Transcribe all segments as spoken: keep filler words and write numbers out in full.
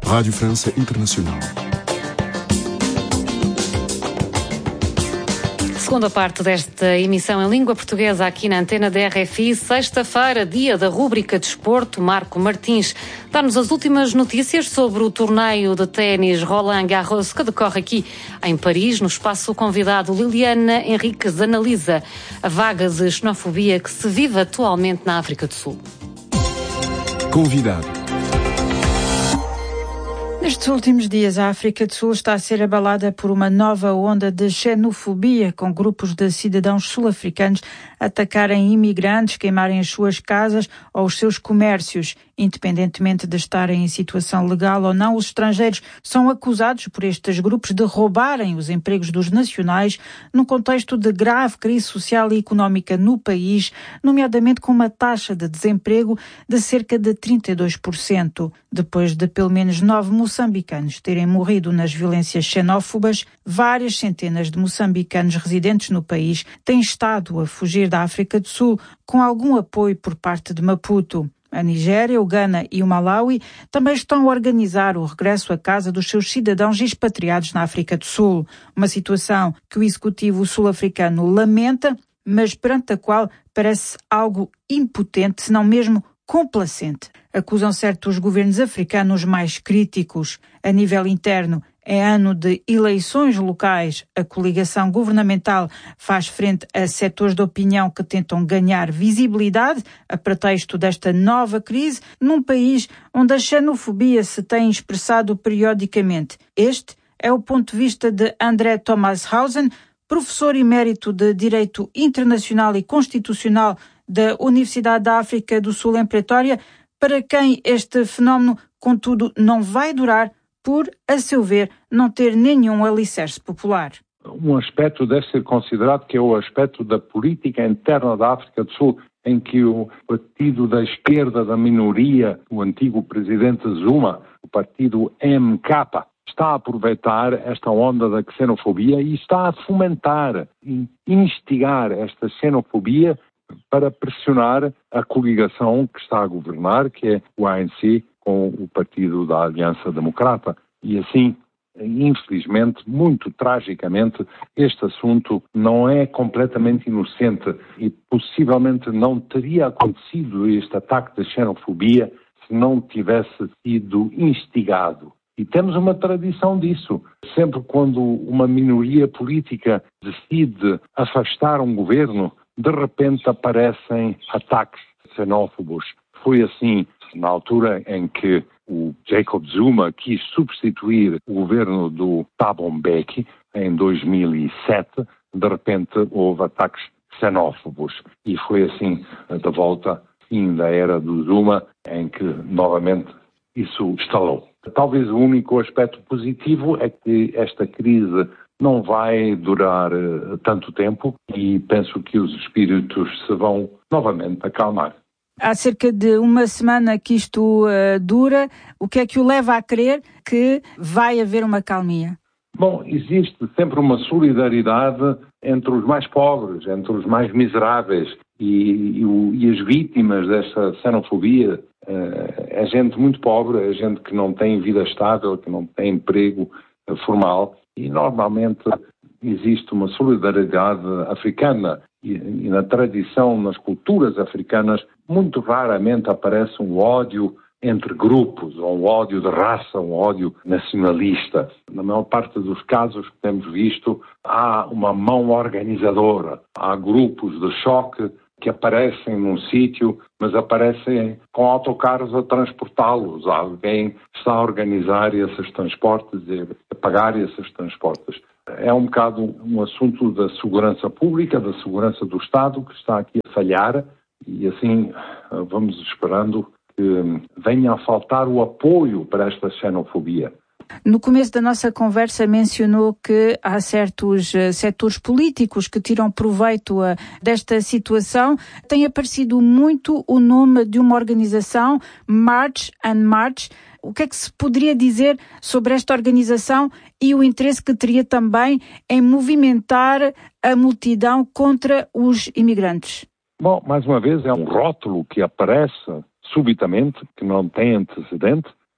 Rádio França Internacional. Segunda parte desta emissão em língua portuguesa aqui na antena da R F I. Sexta-feira, dia da rúbrica Desporto. Marco Martins dá-nos as últimas notícias sobre o torneio de ténis Roland Garros que decorre aqui em Paris. No espaço convidado, Liliana Henriques analisa a vaga de xenofobia que se vive atualmente na África do Sul. Convidado. Nestes últimos dias, a África do Sul está a ser abalada por uma nova onda de xenofobia, com grupos de cidadãos sul-africanos atacarem imigrantes, queimarem as suas casas ou os seus comércios. Independentemente de estarem em situação legal ou não, os estrangeiros são acusados por estes grupos de roubarem os empregos dos nacionais num contexto de grave crise social e económica no país, nomeadamente com uma taxa de desemprego de cerca de trinta e dois por cento. Depois de pelo menos nove moçambicanos terem morrido nas violências xenófobas, várias centenas de moçambicanos residentes no país têm estado a fugir da África do Sul com algum apoio por parte de Maputo. A Nigéria, o Ghana e o Malawi também estão a organizar o regresso à casa dos seus cidadãos expatriados na África do Sul. Uma situação que o executivo sul-africano lamenta, mas perante a qual parece algo impotente, se não mesmo complacente. Acusam certos governos africanos mais críticos. A nível interno, é ano de eleições locais. A coligação governamental faz frente a setores de opinião que tentam ganhar visibilidade a pretexto desta nova crise, num país onde a xenofobia se tem expressado periodicamente. Este é o ponto de vista de André Thomas-Hausen, professor emérito de Direito Internacional e Constitucional da Universidade da África do Sul em Pretória, para quem este fenómeno, contudo, não vai durar por, a seu ver, não ter nenhum alicerce popular. Um aspecto deve ser considerado que é o aspecto da política interna da África do Sul, em que o partido da esquerda da minoria, o antigo presidente Zuma, o partido M K, está a aproveitar esta onda da xenofobia e está a fomentar e instigar esta xenofobia para pressionar a coligação que está a governar, que é o A N C, com o partido da Aliança Democrata. E assim, infelizmente, muito tragicamente, este assunto não é completamente inocente e possivelmente não teria acontecido este ataque de xenofobia se não tivesse sido instigado. E temos uma tradição disso. Sempre quando uma minoria política decide afastar um governo, de repente aparecem ataques xenófobos. Foi assim na altura em que o Jacob Zuma quis substituir o governo do Thabo Mbeki em dois mil e sete. De repente houve ataques xenófobos. E foi assim de volta, fim da era do Zuma, em que novamente isso estalou. Talvez o único aspecto positivo é que esta crise não vai durar uh, tanto tempo e penso que os espíritos se vão novamente acalmar. Há cerca de uma semana que isto uh, dura. O que é que o leva a crer que vai haver uma calmia? Bom, existe sempre uma solidariedade entre os mais pobres, entre os mais miseráveis e, e, o, e as vítimas desta xenofobia. Uh, é gente muito pobre, é gente que não tem vida estável, que não tem emprego uh, formal. E normalmente existe uma solidariedade africana e, e na tradição, nas culturas africanas, muito raramente aparece um ódio entre grupos, ou um ódio de raça, um ódio nacionalista. Na maior parte dos casos que temos visto, há uma mão organizadora, há grupos de choque que aparecem num sítio, mas aparecem com autocarros a transportá-los. Alguém está a organizar esses transportes e a pagar esses transportes. É um bocado um assunto da segurança pública, da segurança do Estado, que está aqui a falhar e assim vamos esperando que venha a faltar o apoio para esta xenofobia. No começo da nossa conversa mencionou que há certos uh, setores políticos que tiram proveito uh, desta situação. Tem aparecido muito o nome de uma organização, March and March. O que é que se poderia dizer sobre esta organização e o interesse que teria também em movimentar a multidão contra os imigrantes? Bom, mais uma vez é um rótulo que aparece subitamente, que não tem antecedente.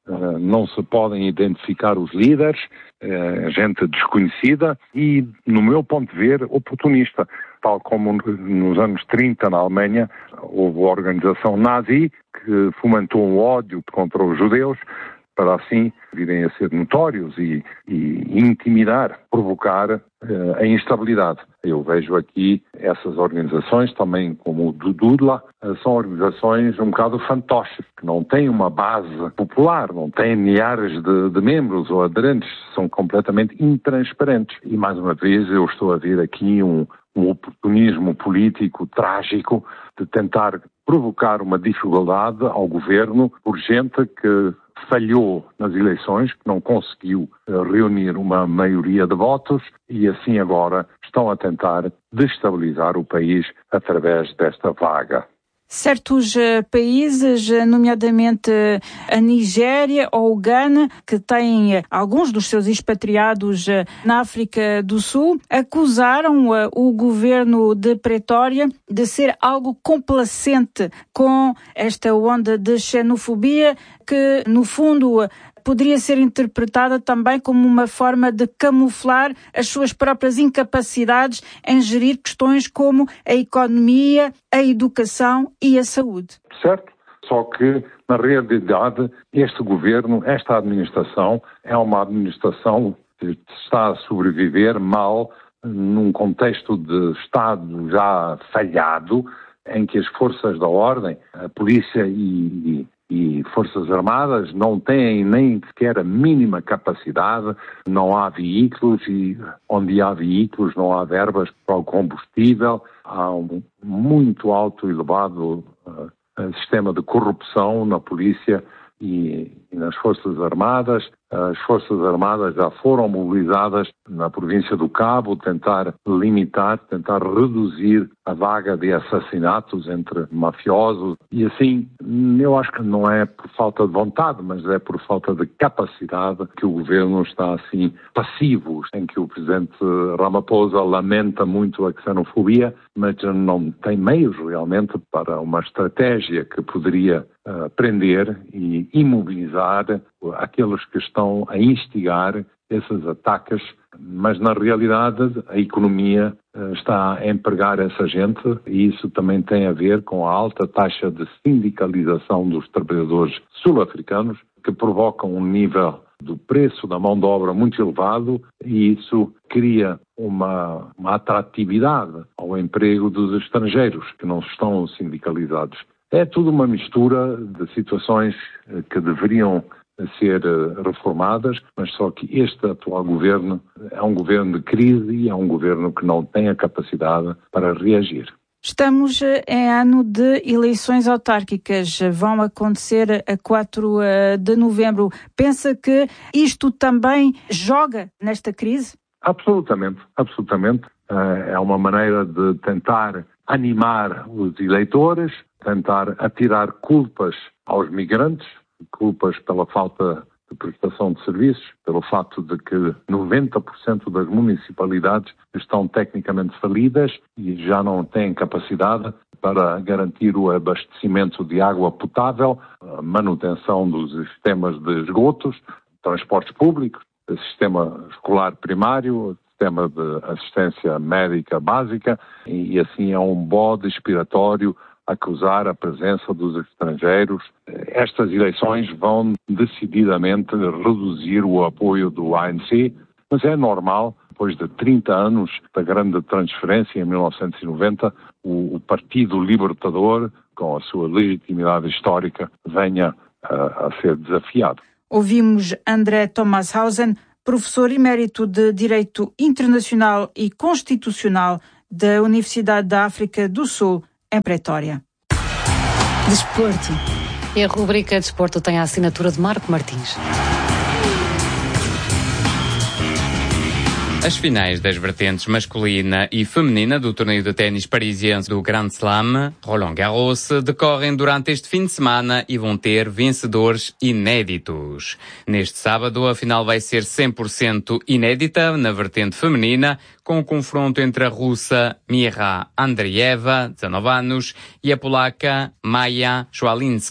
uh, não se podem identificar os líderes, uh, gente desconhecida e, no meu ponto de ver, oportunista. Tal como nos anos trinta na Alemanha houve a organização nazi que fomentou o ódio contra os judeus para assim virem a ser notórios e, e intimidar, provocar uh, a instabilidade. Eu vejo aqui essas organizações, também como o do Dudla, uh, são organizações um bocado fantoches, que não têm uma base popular, não têm milhares de, de membros ou aderentes, são completamente intransparentes. E mais uma vez eu estou a ver aqui um, um oportunismo político trágico de tentar provocar uma dificuldade ao governo por gente que falhou nas eleições, que não conseguiu reunir uma maioria de votos e assim agora estão a tentar destabilizar o país através desta vaga. Certos países, nomeadamente a Nigéria ou o Ghana, que têm alguns dos seus expatriados na África do Sul, acusaram o governo de Pretória de ser algo complacente com esta onda de xenofobia que, no fundo, poderia ser interpretada também como uma forma de camuflar as suas próprias incapacidades em gerir questões como a economia, a educação e a saúde. Certo, só que, na realidade, este governo, esta administração, é uma administração que está a sobreviver mal num contexto de Estado já falhado, em que as forças da ordem, a polícia e... e Forças Armadas não têm nem sequer a mínima capacidade, não há veículos e onde há veículos não há verbas para o combustível, há um muito alto e elevado uh, sistema de corrupção na polícia e, e nas Forças Armadas. As Forças Armadas já foram mobilizadas na província do Cabo, tentar limitar, tentar reduzir a vaga de assassinatos entre mafiosos. E assim, eu acho que não é por falta de vontade, mas é por falta de capacidade que o governo está assim passivo, em que o presidente Ramaphosa lamenta muito a xenofobia, mas não tem meios realmente para uma estratégia que poderia uh, prender e imobilizar aqueles que estão a instigar esses ataques, mas na realidade a economia está a empregar essa gente e isso também tem a ver com a alta taxa de sindicalização dos trabalhadores sul-africanos, que provocam um nível do preço da mão de obra muito elevado e isso cria uma, uma atratividade ao emprego dos estrangeiros que não estão sindicalizados. É tudo uma mistura de situações que deveriam ser reformadas, mas só que este atual governo é um governo de crise e é um governo que não tem a capacidade para reagir. Estamos em ano de eleições autárquicas, vão acontecer a quatro de novembro. Pensa que isto também joga nesta crise? Absolutamente, absolutamente. É uma maneira de tentar animar os eleitores, tentar atirar culpas aos migrantes, culpas pela falta de prestação de serviços, pelo fato de que noventa por cento das municipalidades estão tecnicamente falidas e já não têm capacidade para garantir o abastecimento de água potável, a manutenção dos sistemas de esgotos, transportes públicos, sistema escolar primário, sistema de assistência médica básica e assim é um bode expiatório acusar a presença dos estrangeiros. Estas eleições vão decididamente reduzir o apoio do A N C, mas é normal, depois de trinta anos da grande transferência em mil novecentos e noventa, o, o Partido Libertador, com a sua legitimidade histórica, venha a, a ser desafiado. Ouvimos André Thomashausen, professor emérito de Direito Internacional e Constitucional da Universidade da África do Sul, em Pretória. Desporto. E a rubrica Desporto tem a assinatura de Marco Martins. As finais das vertentes masculina e feminina do torneio de ténis parisiense do Grand Slam, Roland Garros, decorrem durante este fim de semana e vão ter vencedores inéditos. Neste sábado, a final vai ser cem por cento inédita na vertente feminina, com o confronto entre a russa Mira Andreeva, dezanove anos, e a polaca Maja Swalinska,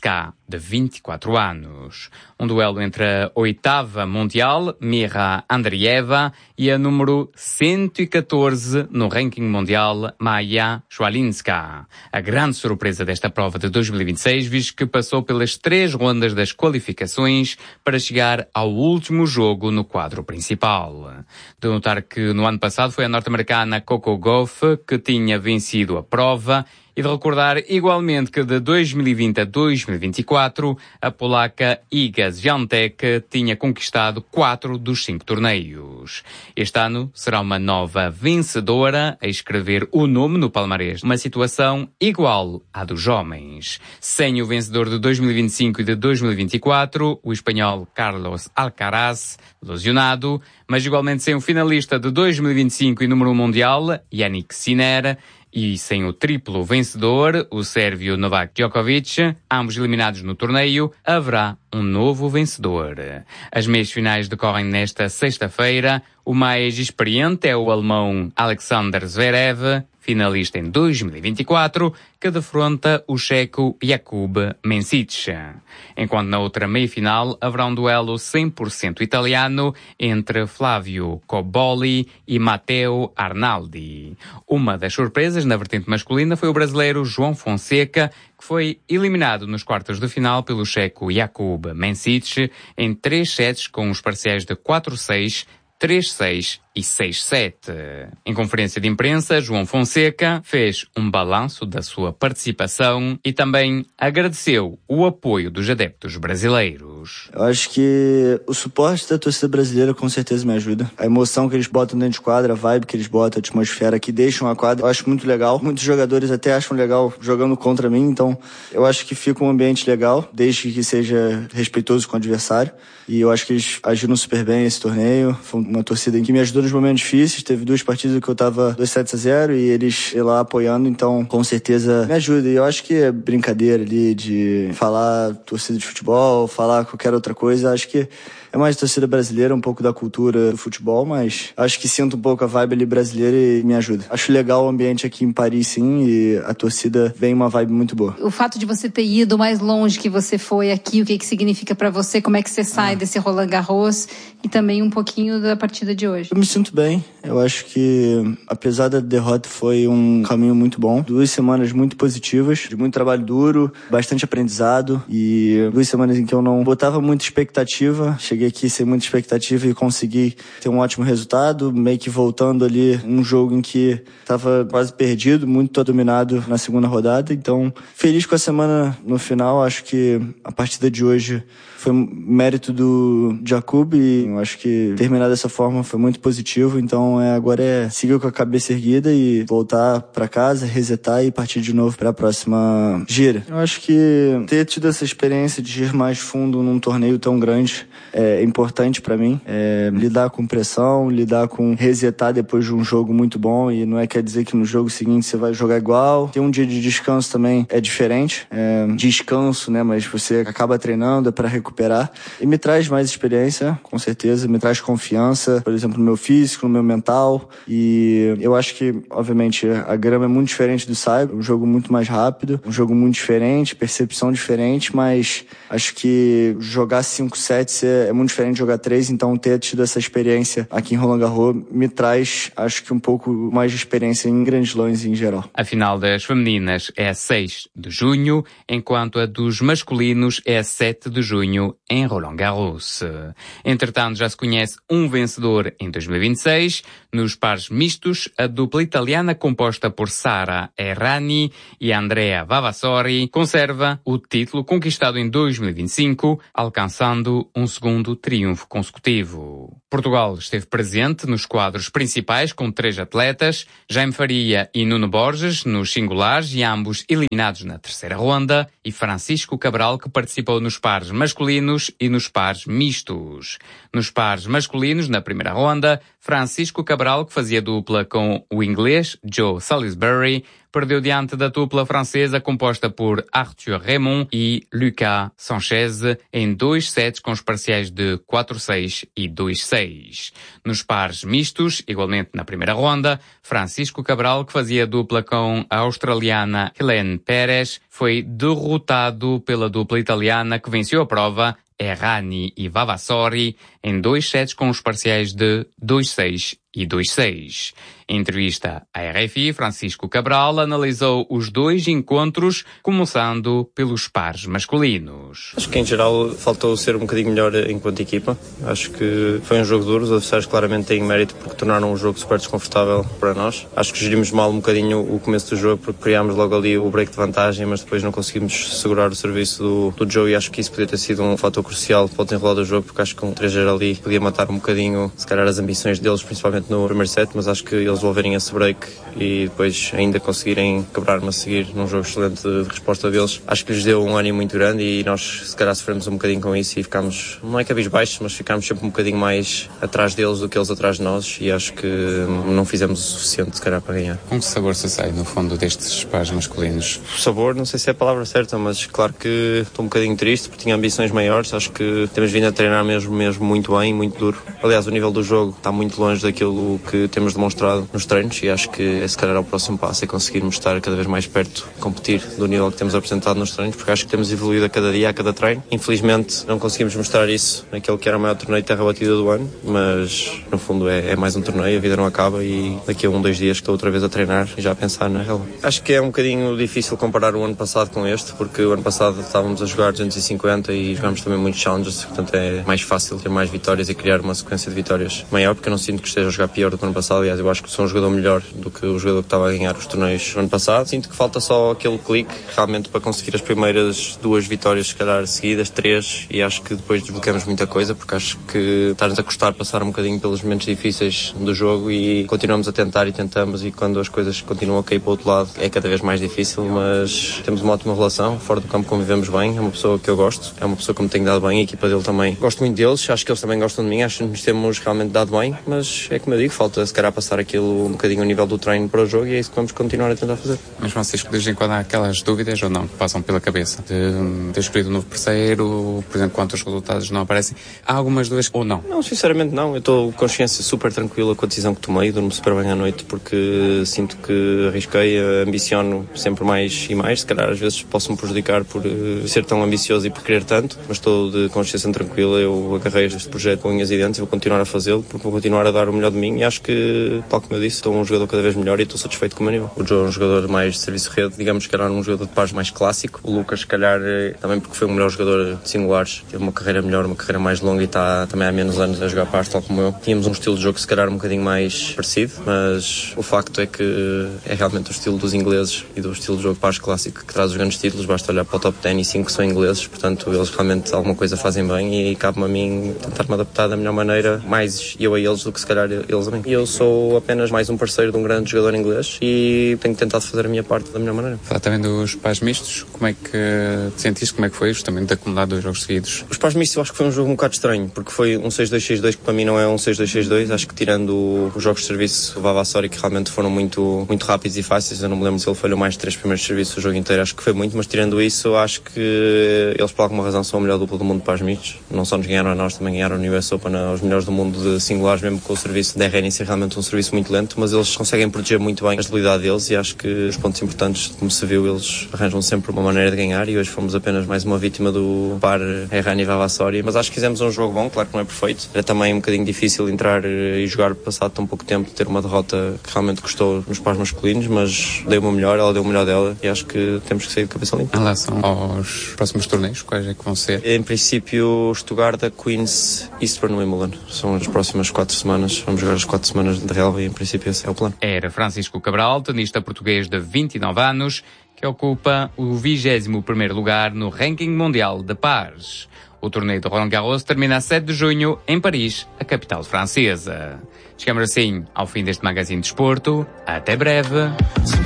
de vinte e quatro anos. Um duelo entre a oitava mundial, Mira Andreeva, e a número cento e catorze no ranking mundial, Maja Swialinska. A grande surpresa desta prova de dois mil e vinte e seis, visto que passou pelas três rondas das qualificações para chegar ao último jogo no quadro principal. De notar que no ano passado foi a norte-americana Coco Gauff que tinha vencido a prova, e de recordar igualmente que de dois mil e vinte a dois mil e vinte e quatro a polaca Iga Świątek tinha conquistado quatro dos cinco torneios. Este ano será uma nova vencedora a escrever o nome no palmarés, uma situação igual à dos homens. Sem o vencedor de dois mil e vinte e cinco e de dois mil e vinte e quatro, o espanhol Carlos Alcaraz, lesionado, mas igualmente sem o finalista de dois mil e vinte e cinco e número um mundial, Jannik Sinner, e sem o triplo vencedor, o sérvio Novak Djokovic, ambos eliminados no torneio, haverá um novo vencedor. As meias finais decorrem nesta sexta-feira. O mais experiente é o alemão Alexander Zverev, finalista em dois mil e vinte e quatro, que defronta o checo Jakub Mensich. Enquanto na outra meia-final haverá um duelo cem por cento italiano entre Flávio Cobolli e Matteo Arnaldi. Uma das surpresas na vertente masculina foi o brasileiro João Fonseca, que foi eliminado nos quartos de final pelo checo Jakub Mensich em três sets com os parciais de quatro seis, três seis e seis sete. Em conferência de imprensa, João Fonseca fez um balanço da sua participação e também agradeceu o apoio dos adeptos brasileiros. Eu acho que o suporte da torcida brasileira com certeza me ajuda. A emoção que eles botam dentro de quadra, a vibe que eles botam, a atmosfera que deixam a quadra, eu acho muito legal. Muitos jogadores até acham legal jogando contra mim, então eu acho que fica um ambiente legal, desde que seja respeitoso com o adversário. E eu acho que eles agiram super bem esse torneio. Foi uma torcida que me ajudou nos momentos difíceis. Teve duas partidas que eu tava dois sets a zero e eles lá apoiando, então com certeza me ajuda. E eu acho que é brincadeira ali de falar torcida de futebol, falar qualquer outra coisa. Acho que é mais torcida brasileira, um pouco da cultura do futebol, mas acho que sinto um pouco a vibe ali brasileira e me ajuda. Acho legal o ambiente aqui em Paris, sim, e a torcida vem uma vibe muito boa. O fato de você ter ido mais longe que você foi aqui, o que que significa pra você? Como é que você sai ah. desse Roland Garros? E também um pouquinho da partida de hoje. Eu me sinto bem. Eu acho que, apesar da derrota, foi um caminho muito bom. Duas semanas muito positivas, de muito trabalho duro, bastante aprendizado e duas semanas em que eu não botava muita expectativa. Cheguei aqui sem muita expectativa e consegui ter um ótimo resultado, meio que voltando ali um jogo em que estava quase perdido, muito dominado na segunda rodada. Então, feliz com a semana no final. Acho que a partida de hoje foi mérito do Jakub e eu acho que terminar dessa forma foi muito positivo. Então é, agora é seguir com a cabeça erguida e voltar para casa, resetar e partir de novo para a próxima gira. Eu acho que ter tido essa experiência de ir mais fundo num torneio tão grande é importante para mim. É, lidar com pressão, lidar com resetar depois de um jogo muito bom, e não é quer dizer que no jogo seguinte você vai jogar igual. Ter um dia de descanso também é diferente. É, descanso, né? Mas você acaba treinando é para recuperar. E me traz mais experiência, com certeza. Me traz confiança, por exemplo, no meu físico, no meu mental. E eu acho que, obviamente, a grama é muito diferente do saibro. Um jogo muito mais rápido, um jogo muito diferente, percepção diferente, mas acho que jogar cinco sets é é muito diferente de jogar três, então ter tido essa experiência aqui em Roland Garros me traz, acho que um pouco mais de experiência em grandes lãs em geral. A final das femininas é a seis de junho, enquanto a dos masculinos é a sete de junho em Roland Garros. Entretanto, já se conhece um vencedor em dois mil e vinte e seis. Nos pares mistos, a dupla italiana composta por Sara Errani e Andrea Vavassori conserva o título conquistado em dois mil e vinte e cinco, alcançando um segundo triunfo consecutivo. Portugal esteve presente nos quadros principais com três atletas, Jaime Faria e Nuno Borges nos singulares e ambos eliminados na terceira ronda, e Francisco Cabral, que participou nos pares masculinos e nos pares mistos. Nos pares masculinos, na primeira ronda, Francisco Cabral, que fazia dupla com o inglês Joe Salisbury, perdeu diante da dupla francesa composta por Arthur Raymond e Lucas Sanchez em dois sets com os parciais de quatro seis e dois seis. Nos pares mistos, igualmente na primeira ronda, Francisco Cabral, que fazia dupla com a australiana Helene Pérez, foi derrotado pela dupla italiana que venceu a prova, Errani e Vavassori, em dois sets com os parciais de dois seis e dois seis. Em entrevista à R F I, Francisco Cabral analisou os dois encontros, começando pelos pares masculinos. Acho que em geral faltou ser um bocadinho melhor enquanto equipa. Acho que foi um jogo duro, os adversários claramente têm mérito porque tornaram o jogo super desconfortável para nós. Acho que gerimos mal um bocadinho o começo do jogo porque criámos logo ali o break de vantagem, mas depois não conseguimos segurar o serviço do, do Joe e acho que isso podia ter sido um fator crucial para o desenrolar do jogo porque acho que um três zero ali podia matar um bocadinho, se calhar, as ambições deles, principalmente no primeiro set, mas acho que eles devolverem esse break e depois ainda conseguirem quebrar-me a seguir num jogo excelente de resposta deles, acho que lhes deu um ânimo muito grande e nós se calhar sofremos um bocadinho com isso e ficámos, não é cabisbaixos, mas ficámos sempre um bocadinho mais atrás deles do que eles atrás de nós e acho que não fizemos o suficiente se calhar para ganhar. Com que sabor se sai no fundo destes pares masculinos? O sabor, não sei se é a palavra certa, mas claro que estou um bocadinho triste porque tinha ambições maiores, acho que temos vindo a treinar mesmo, mesmo muito bem, muito duro. Aliás, o nível do jogo está muito longe daquilo que temos demonstrado nos treinos e acho que esse calhar é o próximo passo, é conseguirmos estar cada vez mais perto, competir do nível que temos apresentado nos treinos, porque acho que temos evoluído a cada dia, a cada treino. Infelizmente não conseguimos mostrar isso naquele que era o maior torneio de terra batida do ano, mas no fundo é, é mais um torneio, a vida não acaba e daqui a um, dois dias que estou outra vez a treinar e já a pensar na real. Acho que é um bocadinho difícil comparar o ano passado com este, porque o ano passado estávamos a jogar duzentos e cinquenta e jogámos também muitos challenges, portanto é mais fácil ter mais vitórias e criar uma sequência de vitórias maior, porque eu não sinto que esteja a jogar pior do que o ano passado, aliás eu acho que sou um jogador melhor do que o jogador que estava a ganhar os torneios no ano passado. Sinto que falta só aquele clique realmente para conseguir as primeiras duas vitórias, se calhar seguidas, três, e acho que depois desbloqueamos muita coisa, porque acho que está-nos a custar passar um bocadinho pelos momentos difíceis do jogo e continuamos a tentar e tentamos e quando as coisas continuam a cair para o outro lado é cada vez mais difícil, mas temos uma ótima relação, fora do campo convivemos bem, é uma pessoa que eu gosto, é uma pessoa que me tem dado bem, a equipa dele também. Gosto muito deles, acho que eles também gostam de mim, acho que nos temos realmente dado bem, mas é como eu digo, falta se calhar passar aquilo um bocadinho ao nível do treino para o jogo e é isso que vamos continuar a tentar fazer. Mas Francisco, de vez em quando há aquelas dúvidas ou não que passam pela cabeça de ter escolhido um novo parceiro, por exemplo, quando os resultados não aparecem, há algumas dúvidas ou não? Não, sinceramente não, eu estou com consciência super tranquila com a decisão que tomei, durmo super bem à noite porque sinto que arrisquei, ambiciono sempre mais e mais, se calhar às vezes posso me prejudicar por uh, ser tão ambicioso e por querer tanto, mas estou de consciência tranquila, eu agarrei este projeto com unhas e dentes e vou continuar a fazê-lo porque vou continuar a dar o melhor de mim e acho que, tal como eu disse, estou um jogador cada vez melhor e estou satisfeito com o meu nível. O Joe é um jogador mais de serviço-rede, digamos que era um jogador de pares mais clássico, o Lucas se calhar também porque foi o melhor jogador de singulares, teve uma carreira melhor, uma carreira mais longa e está também há menos anos a jogar pares, tal como eu. Tínhamos um estilo de jogo se calhar um bocadinho mais parecido, mas o facto é que é realmente o estilo dos ingleses e do estilo de jogo pares clássico que traz os grandes títulos, basta olhar para o top dez e cinco que são ingleses, portanto eles realmente alguma coisa fazem bem e cabe-me a mim tentar-me adaptar da melhor maneira, mais eu a eles do que se calhar eles a mim. Eu sou apenas mais um parceiro de um grande jogador inglês e tenho tentado fazer a minha parte da melhor maneira. Falar também dos pares mistos, como é que te sentiste, como é que foi justamente de acumular dois jogos seguidos? Os pares mistos eu acho que foi um jogo um bocado estranho, porque foi um seis dois seis dois que para mim não é um seis dois seis dois, acho que tirando os jogos de serviço o Vavassori que realmente foram muito, muito rápidos e fáceis, eu não me lembro se ele falhou mais de três primeiros serviços o jogo inteiro, acho que foi muito, mas tirando isso acho que eles por alguma razão são a melhor dupla do mundo de pares mistos, não só nos ganharam a nós, também ganharam no U S Open aos melhores do mundo de singulares, mesmo com o serviço da R N ser realmente um serviço muito lento, mas eles conseguem proteger muito bem a estabilidade deles e acho que os pontos importantes, como se viu, eles arranjam sempre uma maneira de ganhar e hoje fomos apenas mais uma vítima do par Errani e Vavassori, mas acho que fizemos um jogo bom, claro que não é perfeito, era também um bocadinho difícil entrar e jogar passado tão pouco tempo, ter uma derrota que realmente custou nos pares masculinos, mas dei o meu melhor, ela deu o melhor dela e acho que temos que sair de cabeça limpa. Em relação aos próximos torneios, quais é que vão ser? Em princípio, Stuttgart, Queens, Eastbourne, Wimbledon, são as próximas quatro semanas, vamos jogar as quatro semanas de relva e em princípio esse é o plano. Era Francisco Cabral, tenista português de vinte e nove anos, que ocupa o vigésimo primeiro lugar no ranking mundial de pares. O torneio de Roland Garros termina a sete de junho em Paris, a capital francesa. Chegamos assim ao fim deste Magazine de Desporto. Até breve.